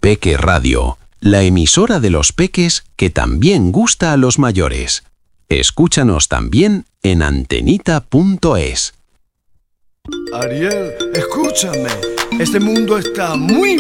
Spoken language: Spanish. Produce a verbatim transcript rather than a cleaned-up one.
Peque Radio, la emisora de los peques que también gusta a los mayores. Escúchanos también en antenita punto es. Ariel, escúchame. Este mundo está muy